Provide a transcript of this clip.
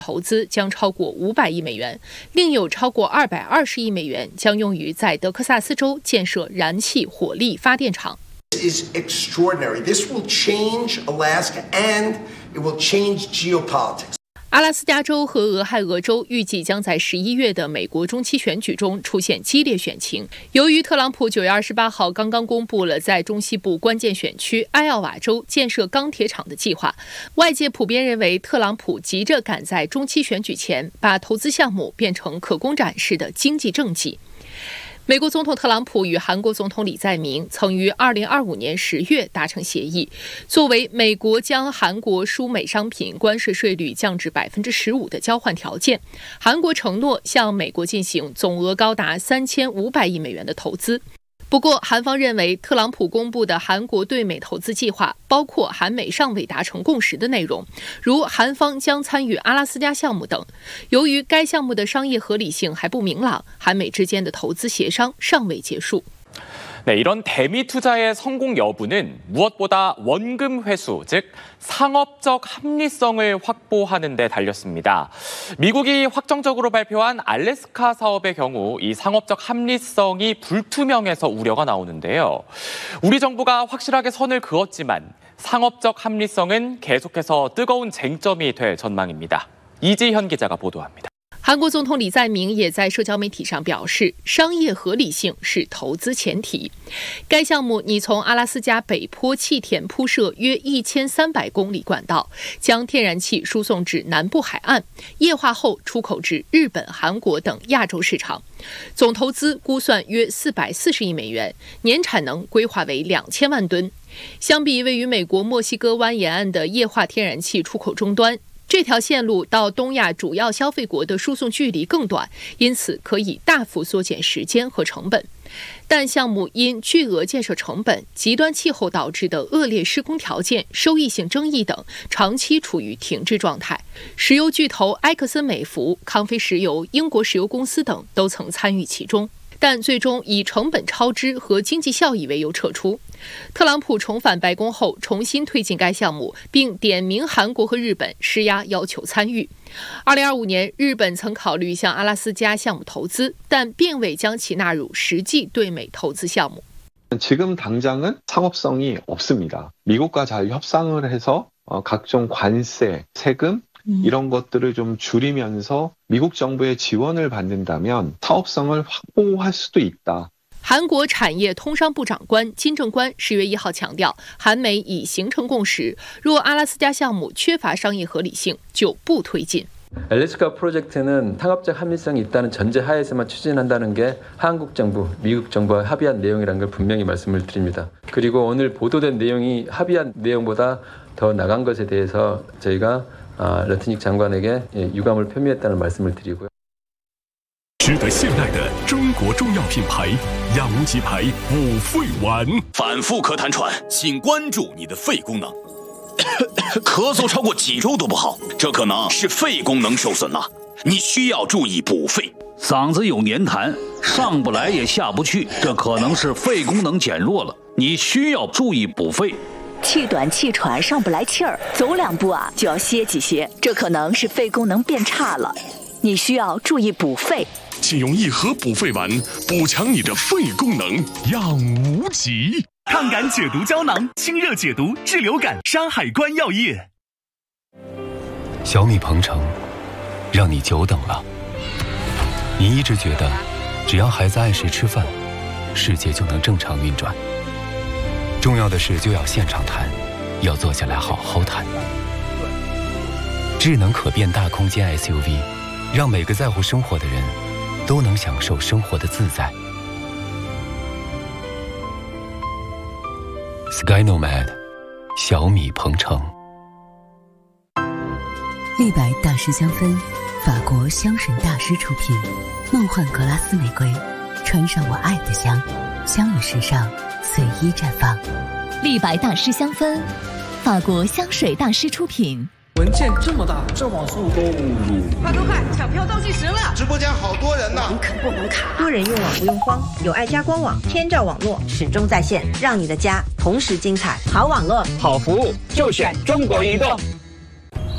投资将超过500亿美元，另有超过220亿美元将用于在德克萨斯州建设燃气火力发电厂。 Is extraordinary. This will change Alaska and it will change geopolitics. 阿拉斯加州和俄亥俄州预计将在11月的美国中期选举中出现激烈选情。由于特朗普9月28号刚刚公布了在中西部关键选区艾奥瓦州建设钢铁厂的计划，外界普遍认为特朗普急着赶在中期选举前把投资项目变成可供展示的经济政绩。美国总统特朗普与韩国总统李在明曾于2025年10月达成协议，作为美国将韩国输美商品关税税率降至15%的交换条件，韩国承诺向美国进行总额高达3500亿美元的投资。不过，韩方认为特朗普公布的韩国对美投资计划包括韩美尚未达成共识的内容，如韩方将参与阿拉斯加项目等。由于该项目的商业合理性还不明朗，韩美之间的投资协商尚未结束。 네, 이런 대미 투자의 성공 여부는 무엇보다 원금 회수, 즉 상업적 합리성을 확보하는 데 달렸습니다. 미국이 확정적으로 발표한 알래스카 사업의 경우 이 상업적 합리성이 불투명해서 우려가 나오는데요. 우리 정부가 확실하게 선을 그었지만 상업적 합리성은 계속해서 뜨거운 쟁점이 될 전망입니다. 이지현 기자가 보도합니다. 韩国总统李在明也在社交媒体上表示，商业合理性是投资前提。该项目拟从阿拉斯加北坡气田铺设约1300公里管道，将天然气输送至南部海岸，液化后出口至日本、韩国等亚洲市场。总投资估算约440亿美元，年产能规划为2000万吨。相比位于美国墨西哥湾沿岸的液化天然气出口终端， 这条线路到东亚主要消费国的输送距离更短，因此可以大幅缩减时间和成本。但项目因巨额建设成本、极端气候导致的恶劣施工条件、收益性争议等，长期处于停滞状态。石油巨头埃克森美孚、康菲石油、英国石油公司等都曾参与其中， 但最终以成本超支和经济效益为由撤出。特朗普重返白宫后，重新推进该项目，并点名韩国和日本施压，要求参与。2025年，日本曾考虑向阿拉斯加项目投资，但并未将其纳入实际对美投资项目。 지금 당장은 상업성이 없습니다. 미국과 잘 협상을 해서 각종 관세, 세금 이런 것들을 좀 줄이면서 미국 정부의 지원을 받는다면 사업성을 확보할 수도 있다. 韩国产业通商部长官金正官10月1号强调，韩美已形成共识，若阿拉斯加项目缺乏商业合理性，就不推进。 알래스카 프로젝트는 상업적 합리성이 있다는 전제하에서만 추진한다는 게 한국 정부, 미국 정부와 합의한 내용이라는 걸 분명히 말씀을 드립니다. 그리고 오늘 보도된 내용이 합의한 내용보다 더 나간 것에 대해서 저희가 러트닉 장관에게 유감을 표미했다는 말씀을 드리고요. 值得信赖的中国中药品牌养无极牌补肺丸， 反复咳痰喘，请关注你的肺功能。咳嗽超过几周都不好，这可能是肺功能受损了，你需要注意补肺。 嗓子有黏痰，上不来也下不去，这可能是肺功能减弱了，你需要注意补肺。 气短气喘，上不来气儿，走2步啊就要歇几歇，这可能是肺功能变差了，你需要注意补肺。 请用一盒补肺丸补强你的肺功能，养无极。抗感解毒胶囊，清热解毒，治流感。山海关药业。 小米鹏程，让你久等了。你一直觉得，只要孩子按时吃饭，世界就能正常运转。重要的事就要现场谈，要坐下来好好谈。智能可变大空间 SUV， 让每个在乎生活的人 都能享受生活的自在。Sky Nomad， 小米鹏程。 立白大师香氛，法国香水大师出品，梦幻格拉斯玫瑰，穿上我爱的香，香与时尚随意绽放。 立白大师香氛，法国香水大师出品。 文件这么大，这网速都快快快！抢票倒计时了！ 直播间好多人呢， 红卡不红卡？多人用网不用慌，有爱家官网，天照网络始终在线，让你的家同时精彩。好网络， 好服务，就选中国移动。